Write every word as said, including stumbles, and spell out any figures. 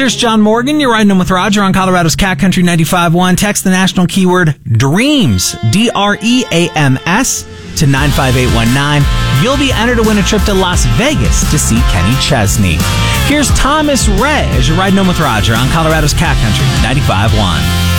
Here's John Morgan. You're riding in with Roger on Colorado's Cat Country ninety-five point one. Text the national keyword DREAMS, D R E A M S, to nine five eight one nine. You'll be entered to win a trip to Las Vegas to see Kenny Chesney. Here's Thomas Ray as you're riding in with Roger on Colorado's Cat Country ninety-five point one.